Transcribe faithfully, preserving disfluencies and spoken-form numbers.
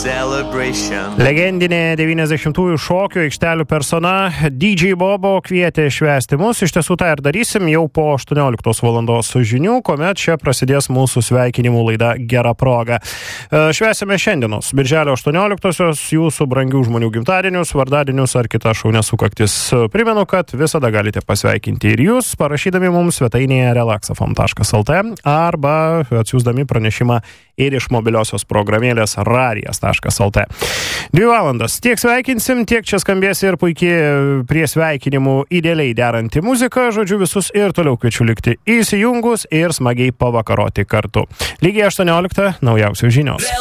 Legendinė devyniasdešimtųjų šokių aikštelių persona D J Bobo kvietė švęsti mus. Iš tiesų tą ir darysim jau po aštuonioliktos valandos žinių, kuomet čia prasidės mūsų sveikinimų laida Gera proga. Švęsime šiandienos, birželio aštuonioliktosios, jūsų brangių žmonių gimtadienius, vardadienius ar kitas šaunias sukaktis. Primenu, kad visada galite pasveikinti ir jūs, parašydami mums svetainėje relaxafm taškas lt arba atsiųsdami pranešimą ir iš mobiliosios programėlės radijas taškas lt. Dvi valandas. Tiek sveikinsim, tiek čia skambės ir puikiai prie sveikinimų idealiai deranti muzika. Žodžiu, visus ir toliau kviečiu likti įsijungus ir smagiai pavakaroti kartu. Lygiai aštuonioliktą naujausios žinios.